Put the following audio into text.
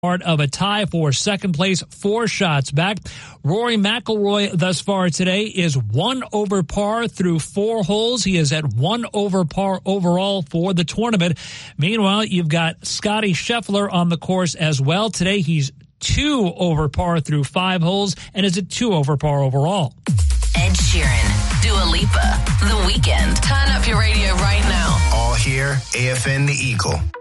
part of a tie for second place, 4 shots back. Rory McIlroy thus far today is 1 over par through 4 holes. He is at 1 over par overall for the tournament. Meanwhile, you've got Scottie Scheffler on the course as well. Today he's 2 over par through 5 holes and is at 2 over par overall. Ed Sheeran, Dua Lipa, The Weeknd. Turn up your radio right now. All here, AFN The Eagle.